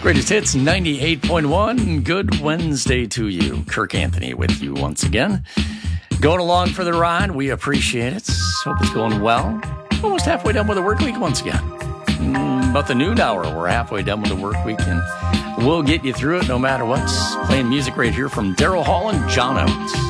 Greatest Hits 98.1. Good Wednesday to you. Kirk Anthony with you once again. Going along for the ride. We appreciate it. Hope it's going well. Almost halfway done with the work week once again. About the noon hour, we're halfway done with the work week, and we'll get you through it no matter what. Playing music right here from Daryl Hall and John Oates.